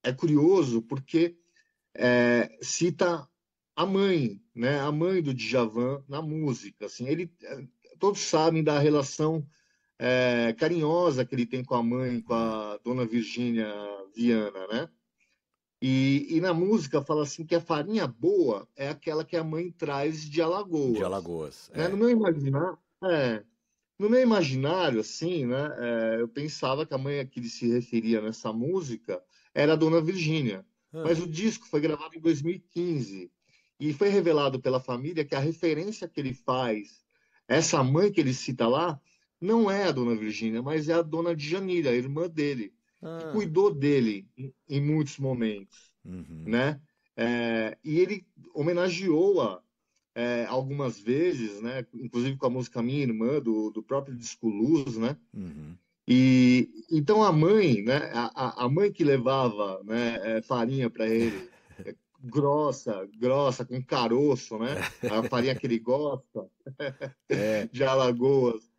é curioso porque cita a mãe, né? A mãe do Djavan na música. Assim, todos sabem da relação carinhosa que ele tem com a mãe, com É, a Dona Virgínia Viana, né? E na música fala assim que a farinha boa é aquela que a mãe traz de de Alagoas, Alagoas, né? é. No meu imaginário, assim, né? Eu pensava que a mãe a que ele se referia nessa música era a Dona Virgínia, mas Ah, o disco foi gravado em 2015 e foi revelado pela família que a referência que ele faz, essa mãe que ele cita lá, não é a Dona Virgínia, mas é a Dona Djanira, a irmã dele, que ah, cuidou dele em muitos momentos, uhum, né? E ele homenageou-a algumas vezes, né? Inclusive com a música Minha Irmã, do próprio Disco Luz, né? uhum. E então a mãe, né? A mãe que levava, né, farinha para ele, grossa, com caroço, né? A farinha que ele gosta, É, de Alagoas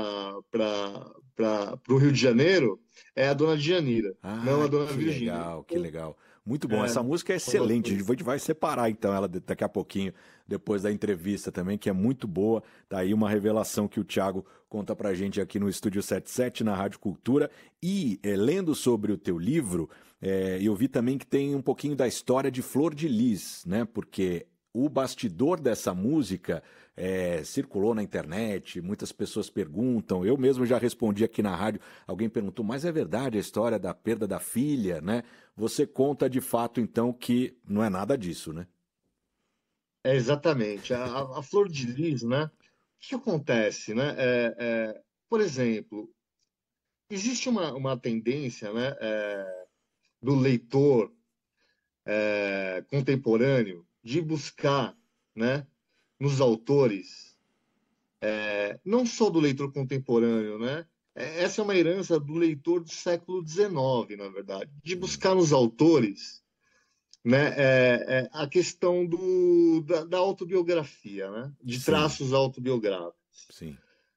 para o Rio de Janeiro, é a Dona Djanira, não a ah, Dona que Virgínia. legal, que legal. Muito bom. É, Essa música é são as excelente. A coisas. gente vai separar então ela daqui a pouquinho, depois da entrevista também, que é muito boa. Tá aí uma revelação que o Thiago conta pra gente aqui no Estúdio 77 na Rádio Cultura. E lendo sobre o teu livro, eu vi também que tem um pouquinho da história de Flor de Lis, né? Porque o bastidor dessa música circulou na internet, muitas pessoas perguntam, eu mesmo já respondi aqui na rádio, alguém perguntou, mas é verdade a história da perda da filha, né? Você conta de fato, então, que não é nada disso, né? Exatamente. A Flor de Lis, né? O que acontece, né? Por exemplo, existe uma tendência, né, do leitor contemporâneo de buscar, né, nos autores, não só do leitor contemporâneo, né? Essa é uma herança do leitor do século XIX, na verdade, de Hum, buscar nos autores, né, a questão da autobiografia, né, de sim, traços autobiográficos. sim.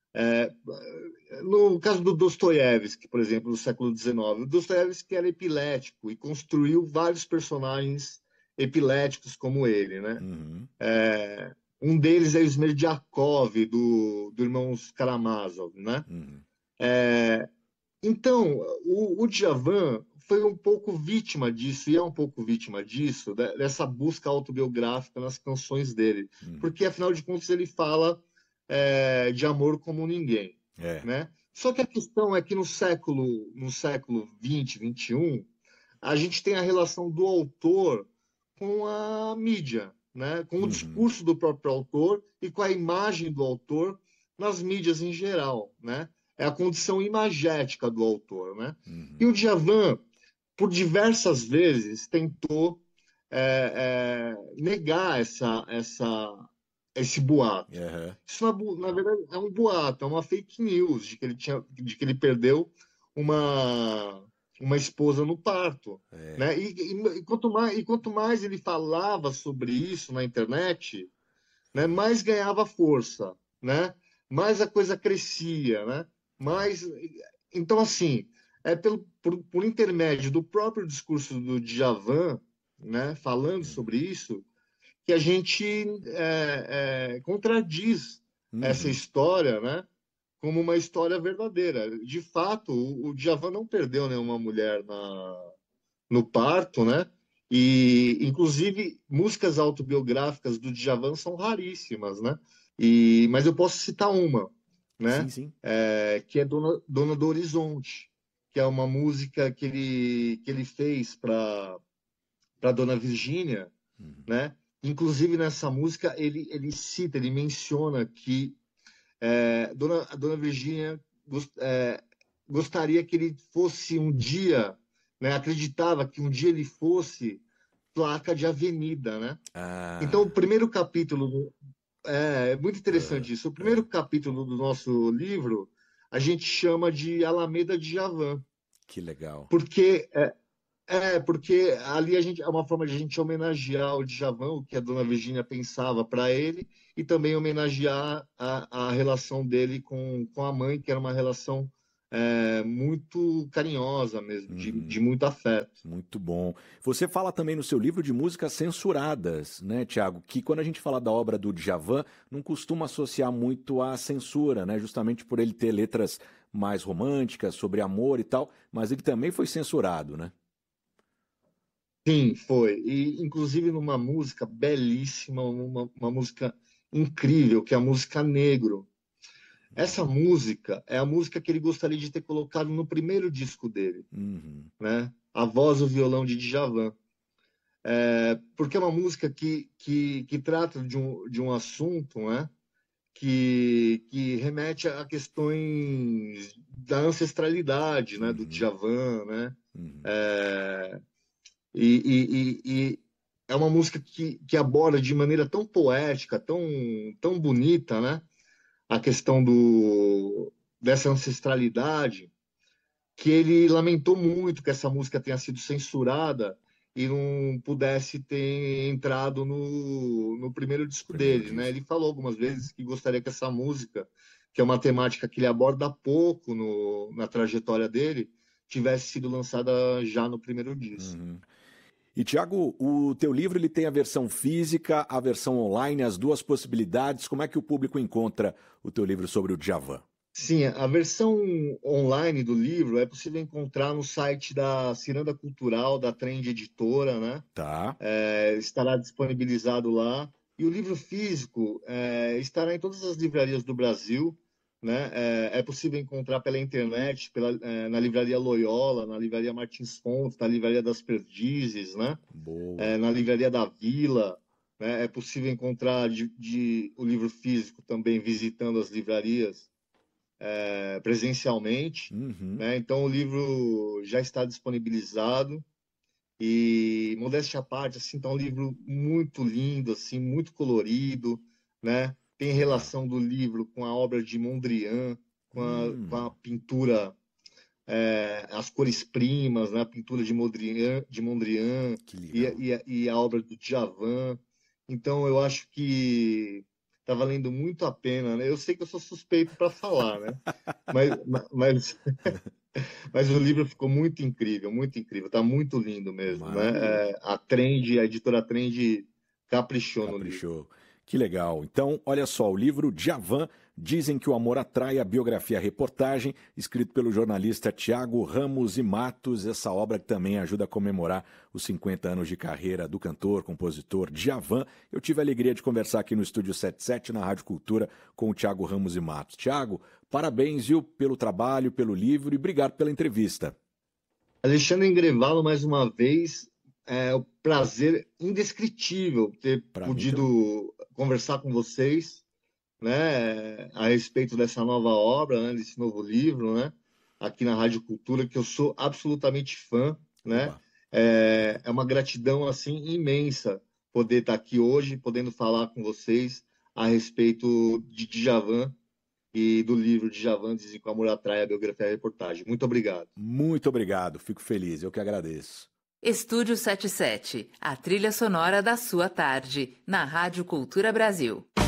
No caso do Dostoiévski, por exemplo, do século XIX, o Dostoiévski era epilético e construiu vários personagens epiléticos como ele, né? Uhum, Um deles é o Smerdiakov, do Irmãos Karamazov, né? uhum, Então, o Djavan foi um pouco vítima disso, e é um pouco vítima disso, dessa busca autobiográfica nas canções dele. uhum. Porque, afinal de contas, ele fala de amor como ninguém, É. né? Só que a questão é que no século 20, 21, a gente tem a relação do autor com a mídia, né? Com o Uhum, discurso do próprio autor e com a imagem do autor nas mídias em geral, né? É a condição imagética do autor, né? E uhum. o Djavan, por diversas vezes, tentou negar esse boato. Aham. Isso, na verdade, é um boato, é uma fake news de que ele perdeu uma esposa no parto, É. né? E quanto mais ele falava sobre isso na internet, né, mais ganhava força, né? Mais a coisa crescia, né? Mais, então assim, por intermédio do próprio discurso do Djavan, né, falando Uhum. sobre isso, que a gente contradiz essa Uhum. história, né, como uma história verdadeira. De fato, o Djavan não perdeu nenhuma mulher no parto, né? E, inclusive, músicas autobiográficas do Djavan são raríssimas, né? Mas eu posso citar uma, Sim, né? sim. Que é Dona do Horizonte, que é uma música que ele fez para Dona Virgínia, Uhum. né? Inclusive, nessa música, ele cita, ele menciona que a Dona Virgínia gostaria que ele fosse um dia, né, acreditava que um dia ele fosse placa de avenida, né? Então, o Ah, primeiro capítulo, é muito aham, interessante isso. O primeiro é. capítulo do nosso livro a gente chama de Alameda de Javan, Que legal. porque porque ali é uma forma de a gente homenagear o Djavan, o que a Dona Virgínia pensava para ele, e também homenagear a relação dele com a mãe, que era uma relação muito carinhosa mesmo, de muito afeto. Muito bom. Você fala também no seu livro de músicas censuradas, né, Tiago? Que quando a gente fala da obra do Djavan, não costuma associar muito à censura, né? Justamente por ele ter letras mais românticas, sobre amor e tal, mas ele também foi censurado, né? Sim, foi. E, inclusive, numa música belíssima, uma música incrível, que é a música Negro. Essa música é a música que ele gostaria de ter colocado no primeiro disco dele, Uhum. né? A voz, o violão de Djavan. Porque é uma música que trata de um assunto, né? Que remete a questões da ancestralidade, né? Do Uhum. Djavan, né? Uhum. É, e é uma música que aborda de maneira tão poética, tão bonita, né? A questão dessa ancestralidade, que ele lamentou muito que essa música tenha sido censurada e não pudesse ter entrado no primeiro disco Primeiro dele, né? disco. Ele falou algumas vezes que gostaria que essa música, que é uma temática que ele aborda pouco na trajetória dele, tivesse sido lançada já no primeiro disco. Uhum. E, Tiago, o teu livro ele tem a versão física, a versão online, as duas possibilidades. Como é que o público encontra o teu livro sobre o Djavan? Sim, a versão online do livro é possível encontrar no site da Ciranda Cultural, da Trend Editora, né? Tá. Estará disponibilizado lá. E o livro físico estará em todas as livrarias do Brasil, né? É possível encontrar pela internet, na livraria Loyola, na livraria Martins Fontes, na livraria das Perdizes, né? Boa. Na livraria da Vila, né? É possível encontrar o livro físico também visitando as livrarias presencialmente, Uhum. né? Então o livro já está disponibilizado. E modéstia à parte, assim, tá um livro muito lindo, assim, muito colorido, né? Tem Legal. relação do livro com a obra de Mondrian, com a Hum, pintura, as cores primas, né? A pintura de Mondrian que legal. e a obra do Djavan. Então, eu acho que tá valendo muito a pena, né? Eu sei que eu sou suspeito para falar, né? Mas, mas, mas o livro ficou muito incrível, tá muito lindo mesmo, né? Maravilha. A editora Trend caprichou no livro. Caprichou. Que legal. Então, olha só, o livro Djavan, Dizem que o Amor Atrai, a biografia reportagem, escrito pelo jornalista Tiago Ramos e Matos, essa obra que também ajuda a comemorar os 50 anos de carreira do cantor, compositor Djavan. Eu tive a alegria de conversar aqui no Estúdio 77, na Rádio Cultura, com o Tiago Ramos e Matos. Tiago, parabéns, viu, pelo trabalho, pelo livro e obrigado pela entrevista. Alexandre Grevalo, mais uma vez, é um prazer indescritível ter Para mim também. podido conversar com vocês, né, a respeito dessa nova obra, né, desse novo livro, né, aqui na Rádio Cultura, que eu sou absolutamente fã, né? Oba. É uma gratidão assim imensa poder estar aqui hoje, podendo falar com vocês a respeito de Djavan e do livro Djavan Dizem que o Amor Atrai, a biografia e a reportagem. Muito obrigado. Muito obrigado, fico feliz, eu que agradeço. Estúdio 77, a trilha sonora da sua tarde, na Rádio Cultura Brasil.